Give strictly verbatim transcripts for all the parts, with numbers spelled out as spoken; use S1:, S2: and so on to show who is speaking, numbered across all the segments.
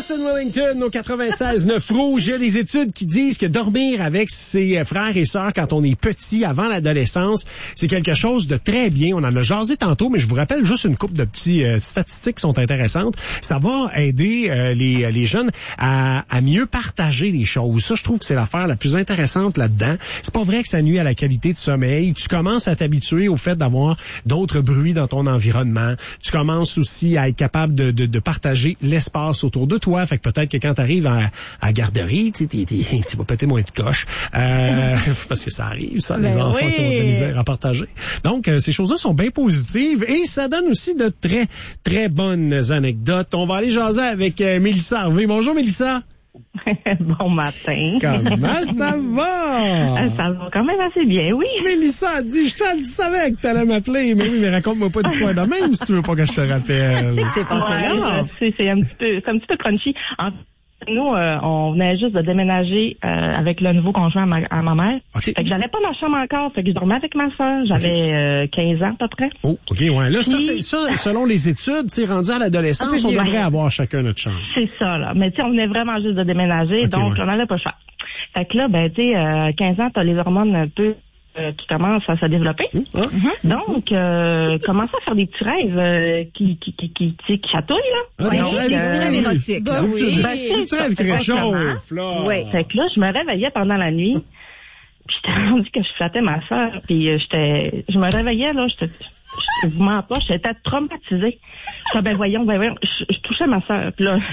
S1: Justin Wellington au quatre-vingt-seize neuf Rouge. Il y a des études qui disent que dormir avec ses frères et sœurs quand on est petit, avant l'adolescence, c'est quelque chose de très bien. On en a jasé tantôt, mais je vous rappelle juste une couple de petits euh, statistiques qui sont intéressantes. Ça va aider euh, les, les jeunes à, à mieux partager les choses. Ça, je trouve que c'est l'affaire la plus intéressante là-dedans. C'est pas vrai que ça nuit à la qualité de sommeil. Tu commences à t'habituer au fait d'avoir d'autres bruits dans ton environnement. Tu commences aussi à être capable de, de, de partager l'espace autour de toi. Fait que peut-être que quand tu arrives à, à la garderie, tu tu vas péter moins de coche. Euh, parce que ça arrive, ça, ben les enfants oui. qui ont de la misère à partager. Donc, euh, ces choses-là sont bien positives et ça donne aussi de très, très bonnes anecdotes. On va aller jaser avec euh, Mélissa Harvey. Bonjour, Mélissa.
S2: Bon matin.
S1: Comment ça va?
S2: Ça va quand même assez bien, oui.
S1: Mélissa a dit, je, je savais que t'allais m'appeler, mais oui, mais raconte-moi pas d'histoire de même si tu veux pas que je te rappelle.
S2: C'est que c'est passé ouais, là. C'est, c'est un petit peu, c'est un petit peu crunchy. En Nous, euh, on venait juste de déménager euh, avec le nouveau conjoint à ma, à ma mère. Okay. Fait que j'avais pas ma chambre encore, fait que je dormais avec ma soeur. J'avais okay. euh, quinze ans à peu près.
S1: Oh, OK, ouais. Là, Puis, ça, c'est, ça, selon les études, tu sais, rendu à l'adolescence, on devrait avoir chacun notre chambre.
S2: C'est ça, là. Mais tu sais, on venait vraiment juste de déménager, okay, donc ouais. on n'avait pas le choix. Fait que là, ben, tu sais, euh, quinze ans, t'as les hormones un peu Euh, qui commence à se développer. Mmh. Mm-hmm. Donc, euh, commence à faire des petits rêves euh, qui, qui, qui, qui, qui, qui chatouillent, là.
S3: Ah, oui,
S2: Donc,
S3: des petits
S2: euh,
S3: rêves érotiques.
S1: Ben, oui. Ben, des petits rêves qui réchauffent, là.
S2: Oui. Fait que là, je me réveillais pendant la nuit, puis j'étais rendu que je flattais ma sœur, puis euh, j'étais, je me réveillais, là, j'étais, je vous mens pas, j'étais traumatisée. Je ben voyons, ben voyons, je, je touchais ma sœur, puis là,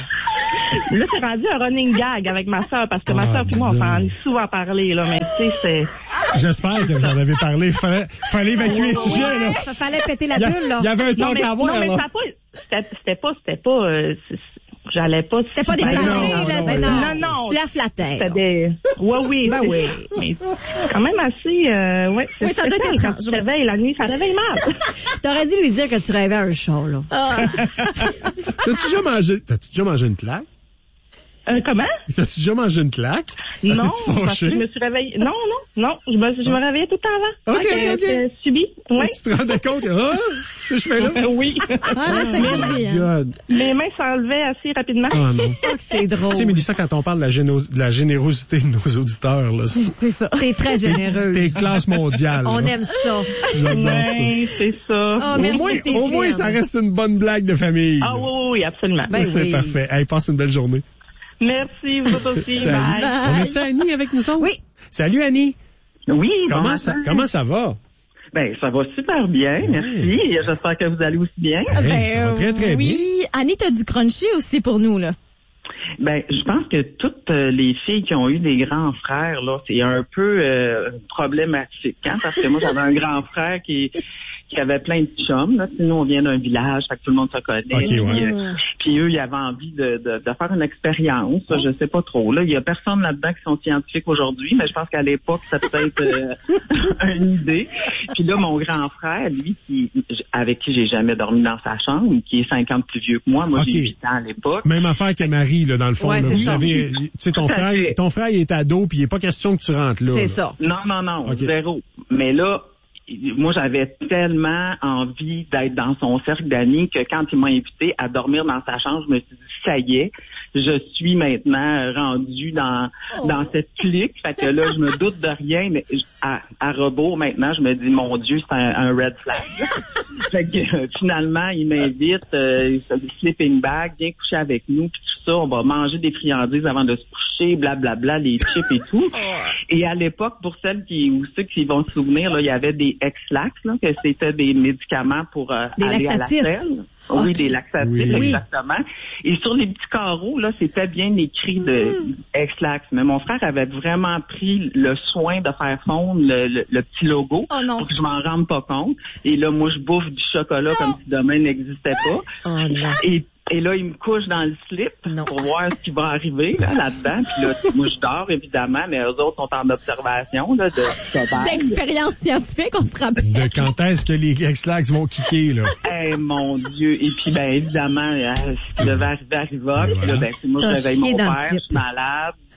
S2: là, c'est rendu un running gag avec ma sœur, parce que oh, ma sœur puis moi, on s'en est souvent parlé, là, mais tu sais, c'est...
S1: J'espère que vous en avez parlé. Fallait, fallait évacuer le sujet, là.
S3: Ça fallait péter la bulle, là.
S1: Il y avait un temps qu'à voir,
S2: non, mais
S1: là.
S2: Ça pas, c'était, c'était pas, c'était pas, euh, j'allais pas...
S3: C'était pas des ben planètes, là, ben non. Non, non. Tu la flattais.
S2: C'était des... Ouais, oui, ben oui. Mais quand même assez, euh, ouais.
S3: Oui, ça doit être
S2: quand tu te réveilles la nuit, ça réveille mal.
S3: T'aurais dû lui dire que tu rêvais un chat, là. Ah.
S1: T'as-tu déjà mangé, t'as-tu déjà mangé une claque?
S2: Euh, comment?
S1: T'as-tu déjà mangé une claque?
S2: Non, parce que je me suis réveillée. Non, non, non. Je me, je me réveillais tout le temps avant.
S1: OK, OK. okay.
S2: Euh, subi. Oui.
S1: Tu te rendais compte que, ah, ce que je fais là?
S2: Oui.
S3: Ah, c'est
S1: oh
S2: mes mains s'enlevaient assez rapidement.
S1: Ah, non.
S3: Oh, c'est drôle.
S1: Tu sais, Mélissa, quand on parle de la, géno- de la générosité de nos auditeurs, là.
S3: C'est, c'est ça. T'es très généreuse.
S1: T'es classe mondiale.
S3: On
S1: là.
S3: aime ça.
S2: Oui, c'est ça.
S3: Oh,
S1: au moins, au moins, ça reste une bonne blague de famille.
S2: Ah, oui, oui, absolument.
S3: Ben,
S1: c'est
S3: oui.
S1: parfait. Hey, passe une belle journée.
S2: Merci, vous aussi.
S1: Salut.
S2: Bye.
S1: On a-tu Annie avec nous autres?
S3: Oui.
S1: Salut, Annie.
S4: Oui.
S1: Comment ça, comment ça va?
S4: Ben, ça va super bien, merci. Oui. J'espère que vous allez aussi bien.
S3: Ben,
S1: hey, ça va très, très
S3: oui.
S1: bien.
S3: Oui. Annie, t'as du crunchy aussi pour nous, là.
S4: Ben, je pense que toutes les filles qui ont eu des grands frères, là, c'est un peu euh, problématique, hein, parce que moi, j'avais un grand frère qui qui avait plein de chums, là. Nous, on vient d'un village, fait que tout le monde se connaît.
S1: Okay, ouais.
S4: puis, euh, puis eux, ils avaient envie de, de, de faire une expérience, oh. je sais pas trop. Là, il y a personne là-dedans qui sont scientifiques aujourd'hui, mais je pense qu'à l'époque, ça peut être euh, une idée. Puis là, mon grand frère, lui, qui avec qui j'ai jamais dormi dans sa chambre, qui est cinq ans de plus vieux que moi, moi okay. j'ai huit ans à l'époque.
S1: Même affaire que Marie, là, dans le fond.
S3: Ouais,
S1: là, vous
S3: ça.
S1: savez, tu sais, ton frère, ton frère, il est ado, puis il est pas question que tu rentres là.
S3: C'est
S1: là.
S3: ça.
S4: Non, non, non, okay. Zéro. Mais là, moi, j'avais tellement envie d'être dans son cercle d'amis que quand il m'a invité à dormir dans sa chambre, je me suis dit, ça y est, je suis maintenant rendue dans oh. dans cette clique. Fait que là, je me doute de rien, mais à, à rebours, maintenant, je me dis, mon Dieu, c'est un, un red flag. Fait que euh, finalement, il m'invite, euh, sleeping bag, viens coucher avec nous, puis tout ça, on va manger des friandises avant de se coucher, blablabla, les chips et tout. Et à l'époque, pour celles qui ou ceux qui vont se souvenir, là, il y avait des Ex-Lax, là, que c'était des médicaments pour euh, aller
S3: laxatifs.
S4: À la selle.
S3: Okay.
S4: Oui, des laxatifs,
S1: oui.
S4: exactement. Et sur les petits carreaux, là, c'était bien écrit de mm. Ex-Lax. Mais mon frère avait vraiment pris le soin de faire fondre le, le, le petit logo
S3: oh, non.
S4: pour que je m'en rende pas compte. Et là, moi, je bouffe du chocolat non. comme si demain n'existait pas.
S3: Oh, non.
S4: Et Et là, il me couche dans le slip
S3: non.
S4: pour voir ce qui va arriver là, là-dedans. Puis là, moi, je dors, évidemment, mais eux autres sont en observation là, de sauvage.
S3: D'expérience scientifique, on se rappelle.
S1: De quand est-ce que les Ex-Lax vont kicker, là?
S4: Eh, mon Dieu. Et puis, ben évidemment, euh, ce qui devait arriver arriva. Puis là, ben, moi, je réveille mon père, je suis malade.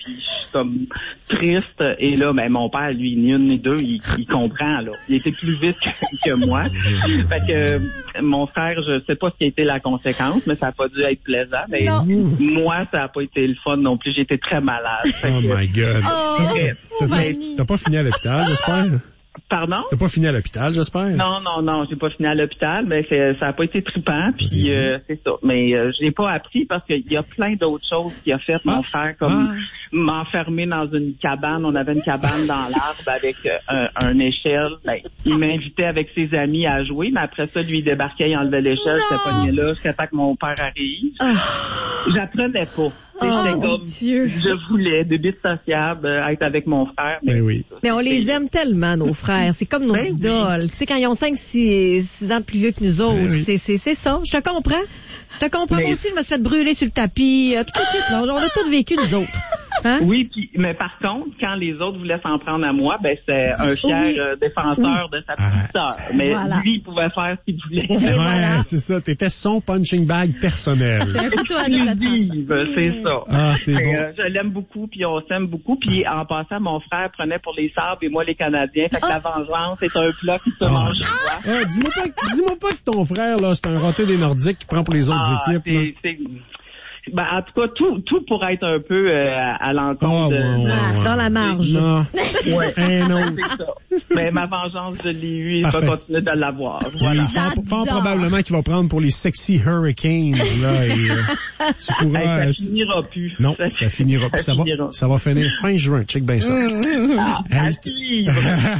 S4: puis je suis comme triste. Et là, ben mon père, lui, ni une ni deux, il, il comprend, là. Il était plus vite que, que moi. Fait que euh, mon frère, je sais pas ce qui a été la conséquence, mais ça a pas dû être plaisant. Mais
S3: Non.
S4: moi, ça a pas été le fun non plus. J'étais très malade. Fait
S1: Oh
S4: que-
S1: my God.
S3: Oh,
S4: Très-
S1: T'as pas,
S3: Vanny.
S1: t'as pas fini à l'hôpital, j'espère?
S4: Pardon?
S1: T'as pas fini à l'hôpital, j'espère?
S4: Non, non, non, j'ai pas fini à l'hôpital, mais c'est- ça a pas été trippant,
S1: C'est
S4: puis
S1: ça.
S4: euh, c'est ça. Mais euh, je l'ai pas appris parce qu'il y a plein d'autres choses qu'il a fait, mon
S1: Ah.
S4: frère, comme
S1: Ah.
S4: m'enfermer dans une cabane. On avait une cabane dans l'arbre avec euh, un, un échelle. Ben, il m'invitait avec ses amis à jouer, mais après ça, lui, il débarquait, il enlevait l'échelle,
S3: Non.
S4: j'étais pogné là, jusqu'à temps que mon père arrive.
S3: Ah.
S4: J'apprenais pas.
S3: Oh,
S4: C'était
S3: mon
S4: comme,
S3: Dieu.
S4: je voulais, début sociable, euh, être avec mon frère.
S1: Ben oui.
S5: Mais on les aime tellement, nos frères. C'est comme nos
S4: Ben oui.
S5: idoles. Tu sais, quand ils ont cinq, six, six ans de plus vieux que nous autres,
S1: Ben oui.
S5: c'est, c'est, c'est ça. Je te comprends. Je te comprends.
S4: Mais-
S5: Moi aussi, je me suis fait brûler sur le tapis. euh, Tout le kit, là. On a tout vécu, nous autres. Hein?
S4: Oui, puis mais par contre, quand les autres voulaient s'en prendre à moi, ben c'est un fier
S3: Oui.
S4: euh, défenseur de sa petite sœur. Mais
S3: Voilà.
S4: lui, il pouvait faire ce qu'il voulait.
S1: C'est
S3: Et
S1: vrai,
S3: voilà.
S1: c'est ça. T'étais son punching bag personnel.
S3: C'est un couteau à double tranchant.
S4: Exclusive, c'est ça.
S1: Ah, c'est
S4: Mais,
S1: bon.
S4: euh, je l'aime beaucoup, puis on s'aime beaucoup. Puis en passant, mon frère prenait pour les Sabres et moi les Canadiens. Fait que la vengeance est un plat qui se
S1: Ah.
S4: mange soi.
S1: Eh, dis-moi pas, que- dis-moi pas que ton frère, là, c'est un roté des Nordiques qui prend pour les autres
S4: Ah,
S1: équipes. là.
S4: c'est- c'est- ben, en tout cas, tout, tout pour être un peu euh, à, à l'encontre
S1: Ah,
S4: de...
S1: ouais, ouais, ouais.
S5: Dans la marge.
S1: Non.
S4: Ouais.
S1: Eh non.
S4: C'est ça. Mais ma vengeance, je l'ai eue et je
S1: Parfait.
S4: vais continuer de l'avoir. Voilà.
S1: Fort, fort
S3: J'adore.
S1: probablement qu'il va prendre pour les sexy hurricanes, là, et, euh, tu pourras,
S4: Hey,
S1: euh,
S4: ça finira plus.
S1: non, ça finira plus. Ça va,
S4: finira.
S1: ça va finir fin juin. Check bien ça.
S4: Ah, à
S1: Hey.
S4: suivre.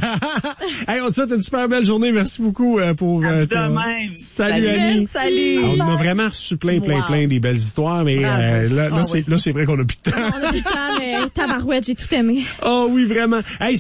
S1: Hey, on te souhaite une super belle journée. Merci beaucoup euh, pour... euh,
S4: De
S1: ton-
S4: même.
S1: Salut, Annie.
S5: Salut.
S1: On en a vraiment reçu plein, plein,
S3: Wow.
S1: plein des belles histoires, mais
S5: Bravo.
S1: euh, là, là,
S3: Ah
S1: c'est,
S3: oui.
S1: là, c'est vrai qu'on a plus de temps.
S3: On a plus de temps, mais tabarouette, j'ai tout aimé.
S1: Oh oui, vraiment. Hey,